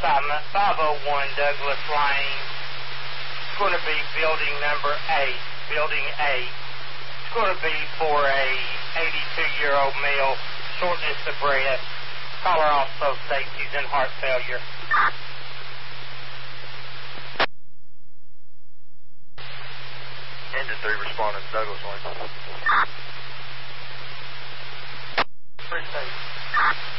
assignment, 501 Douglas Lane. It's going to be building number 8, building 8. It's going to be for a 82-year-old male, shortness of breath. Caller also states he's in heart failure. Engine 3 responding to Douglas Lane. Appreciate it.